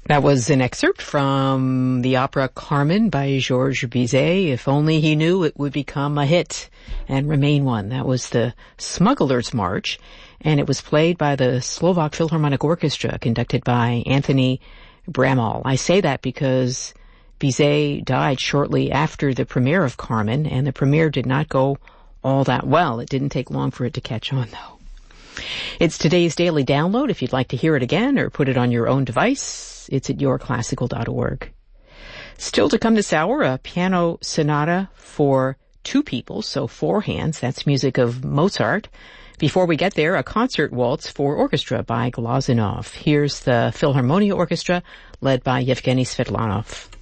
That was an excerpt from the opera Carmen by Georges Bizet. If only he knew it would become a hit and remain one. That was the Smuggler's March, and it was played by the Slovak Philharmonic Orchestra, conducted by Anthony Bramall. I say that because Bizet died shortly after the premiere of Carmen, and the premiere did not go all that well. It didn't take long for it to catch on, though. It's today's daily download. If you'd like to hear it again or put it on your own device, it's at yourclassical.org. Still to come this hour, a piano sonata for two people, so four hands. That's music of Mozart. Before we get there, a concert waltz for orchestra by Glazunov. Here's the Philharmonia Orchestra, led by Yevgeny Svetlanov.